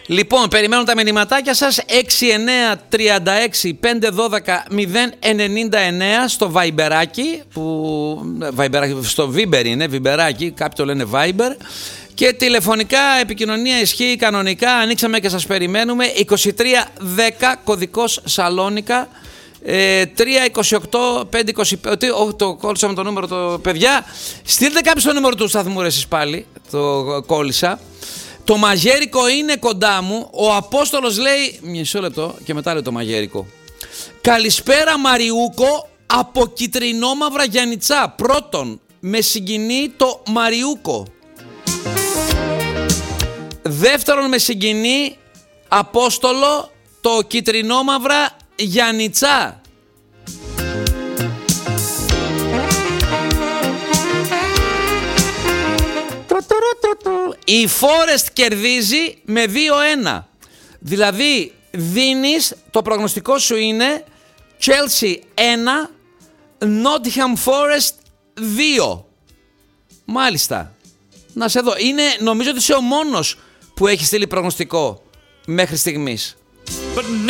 Λοιπόν, περιμένω τα μηνυματάκια σας. 6936-512-099 στο Viberάκι, στο Viber είναι, Viberάκι, κάποιοι το λένε Viber. Και τηλεφωνικά επικοινωνία ισχύει κανονικά, ανοίξαμε και σας περιμένουμε. 2310 κωδικός Σαλόνικα, 328-525. Το κόλλησα με το νούμερο, το παιδιά. Στείλτε κάποιος το νούμερο του σταθμού, ρε εσείς πάλι. Το κόλλησα. Το μαγέρικο είναι κοντά μου. Ο Απόστολος λέει, μισό λεπτό και μετά λέει το μαγέρικο. Καλησπέρα Μαριούκο από Κιτρινόμαυρα Γιαννιτσά. Πρώτον, με συγκινεί το Μαριούκο. Δεύτερον, με συγκινεί, Απόστολο, το Κιτρινόμαυρα Γιαννιτσά. Η Φόρεστ κερδίζει με 2-1. Δηλαδή δίνεις, το προγνωστικό σου είναι Chelsea 1, Nottingham Forest 2. Μάλιστα. Να σε δω. Νομίζω ότι είσαι ο μόνος που έχει στείλει προγνωστικό μέχρι στιγμής.